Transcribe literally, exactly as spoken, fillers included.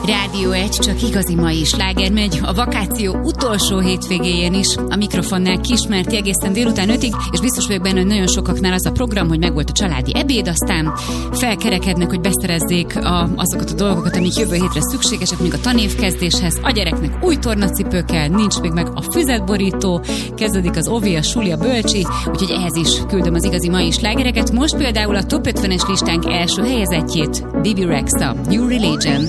Rádió egy, csak igazi mai sláger megy a vakáció utolsó hétvégéjén is. A mikrofonnál Kismerti egészen délután ötig, és biztos vagyok benne, hogy nagyon sokaknál az a program, hogy megvolt a családi ebéd, aztán felkerekednek, hogy beszerezzék a, azokat a dolgokat, amik jövő hétre szükségesek, még a tanévkezdéshez. A gyereknek új tornacipő kell, nincs még meg a füzetborító, kezdődik az ovi, a suli, a bölcsi, úgyhogy ehhez is küldöm az igazi mai slágereket. Most például a top ötvenes listánk első helyezettjét, Bibi Rexha, New Religion.